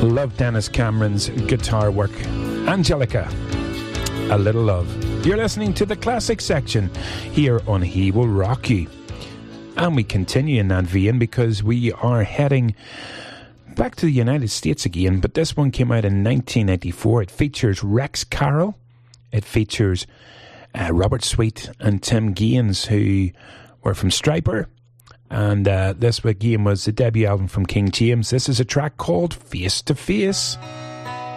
Love Dennis Cameron's guitar work. Angelica, A Little Love. You're listening to the classic section here on He Will Rock You. And we continue in that vein because we are heading back to the United States again, but this one came out in 1994. It features Rex Carroll. It features Robert Sweet and Tim Gaines, who were from Stryper. And this again was the debut album from King James. This is a track called Face to Face.